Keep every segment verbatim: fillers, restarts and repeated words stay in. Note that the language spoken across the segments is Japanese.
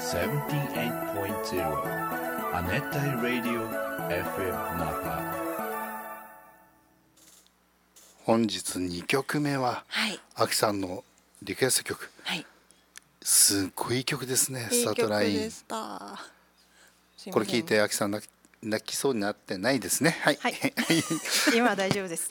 セブンティーエイトポイントゼロ 亜熱帯ラディオ エフエム ナパ。 本日にきょくめは、 はい、 アキさんのリクエスト曲、 はい、 すっごいいい曲ですね。 いいスタートライン曲でした。 これ聞いてアキさん泣き泣きそうになってないですね。はい、 はい、今は大丈夫です。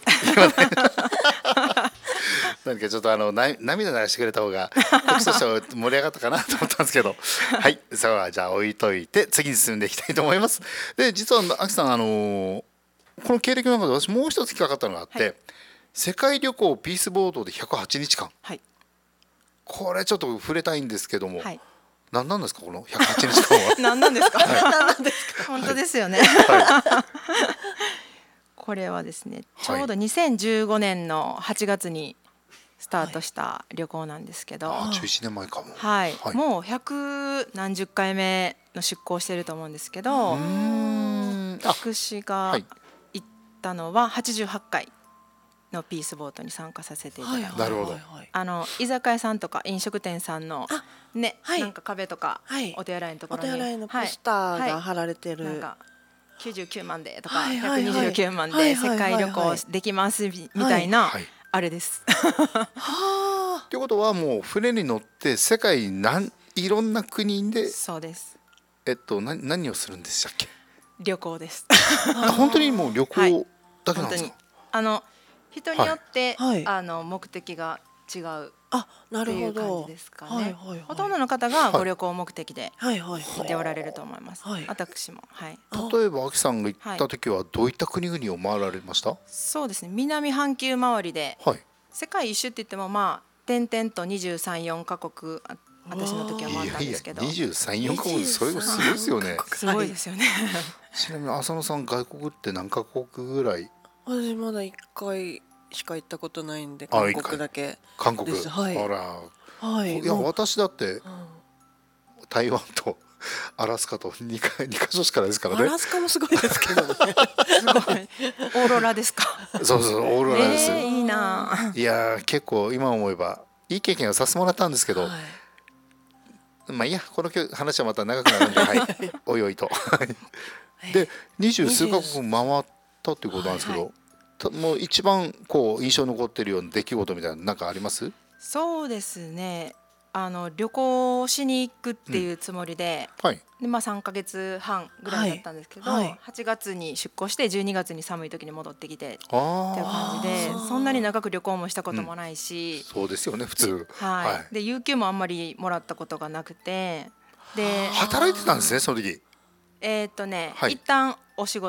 何かちょっとあのな涙流してくれた方がこっちとしては盛り上がったかなと思ったんですけどはい、さあじゃあ置いといて次に進んでいきたいと思います。で実はアキさん、あのー、この経歴の中で私もう一つ聞きたかったのがあって、はい、世界旅行ピースボードでひゃくはちにちかん、はい、これちょっと触れたいんですけども、はい、何なんですかこのひゃくはちにちかんは。 何なんですか、はい、 何なんですか本当ですよね、はい、これはですねちょうどにせんじゅうごねんのはちがつにスタートした旅行なんですけど、 はい、あじゅういちねんまえかも、 はいはい、もう百何十回目の出航してると思うんですけど、うーん私が行ったのははちじゅうはちかいのピースボートに参加させていただいて、 なるほど、 あの居酒屋さんとか飲食店さんのね、はい、なんか壁とか、はい、お手洗いのところにお手洗いのポスターが貼られてる、はい、なんかきゅうじゅうきゅうまんでとか、はいはいはい、ひゃくにじゅうきゅうまんで世界旅行できますみたいな、はいはい、あれです。 はということはもう船に乗って世界なんいろんな国で、 そうです。 えっと何何をするんでしたっけ？ 旅行です。 本当にもう旅行だけなんですか？はい、 あの人によって、はい、あの目的が違うっていう感じですかね。はいはいはい、ほとんどの方がご旅行目的で行っておられると思います。はいはいはい、私も、はい、 例えばアキさんが行った時はどういった国々を回られました？ そうですね、南半球周りで、はい、世界一周って言ってもまあ点々とにじゅうさん、よんカ国私の時は回ったんですけど、 いやいやにじゅうさん、よんカ国それもすごいですよね。 すごいですよね。 ちなみに浅野さん外国って何カ国ぐらい？ 私まだいっかいしか行ったことないんで韓国だけです。 韓国、はい、あら、はい、いや私だって、うん、台湾とアラスカと 2, かにか所しかないですからね。 アラスカもすごいですけどね。すごい。 オーロラですか？ そうそうオーロラです。 えー、いいな。 いや結構今思えばいい経験をさせてもらったんですけど、はい、まあいいやこの話はまた長くなるんで、はい、おいおいと。で二十数カ国回ったっていうことなんですけど、はいはい、もう一番こう印象に残ってるような出来事みたいな何かあります？ そうですね、あの旅行しに行くっていうつもりで、うん、はい、でまあ、さんかげつはんぐらいだったんですけど、はいはい、はちがつに出航してじゅうにがつに寒い時に戻ってきてっていう感じで、そんなに長く旅行もしたこともないし、うん、 そうですよね普通、 はいはい、で有給もあんまりもらったことがなくて、で働いてたんですねその時。 えーっとね、はい、一旦お仕事